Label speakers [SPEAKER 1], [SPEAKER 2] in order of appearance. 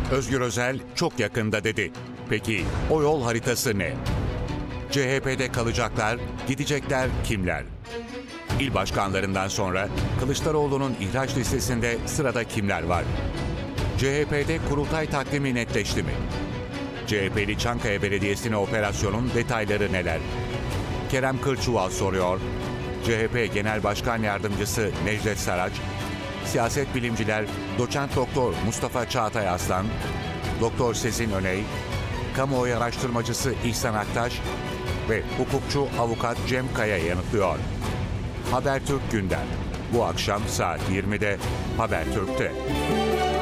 [SPEAKER 1] Özgür Özel çok yakında dedi. Peki o yol haritası ne? CHP'de kalacaklar, gidecekler kimler? İl başkanlarından sonra Kılıçdaroğlu'nun ihraç listesinde sırada kimler var? CHP'de kurultay takvimi netleşti mi? CHP'li Çankaya Belediyesi'ne operasyonun detayları neler? Kerem Kırçuval soruyor. CHP Genel Başkan Yardımcısı Necdet Saraç, siyaset bilimciler Doçent Doktor Mustafa Çağatay Aslan, Doktor Sezin Öney, kamuoyu araştırmacısı İhsan Aktaş ve hukukçu avukat Cem Kaya yanıtlıyor. Habertürk gündem. Bu akşam saat 20'de Habertürk'te.